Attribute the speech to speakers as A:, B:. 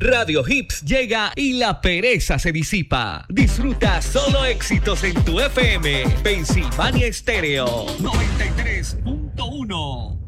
A: Radio Hits llega y la pereza se disipa. Disfruta solo éxitos en tu FM. Pensilvania Estéreo 93.1.